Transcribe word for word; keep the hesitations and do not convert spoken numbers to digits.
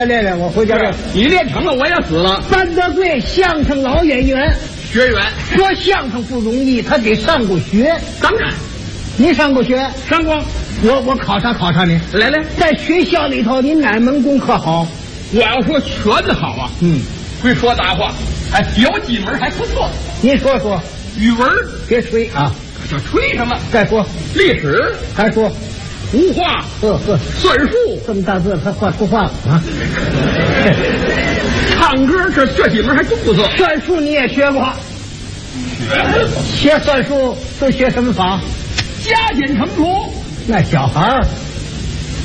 练练，我回家练。 你练成了，我也死了。 范德贵，相声老演员， 学员说相声不容易，他得上过学。 当然， 你上过学？ 上过。 我我考察考察你。 来来， 在学校里头，你哪门功课好？ 我要说全好啊。 嗯， 会说大话，哎，有几门还不错。 您说说。 语文别吹啊！ 这吹什么？ 再说。 历史还说。 图画， 呵呵， 算术， 这么大字他画出画了啊！ 唱歌这这几门还真不错。 算术你也学过？ 学。 学算术都学什么法？ 加减乘除。 那小孩儿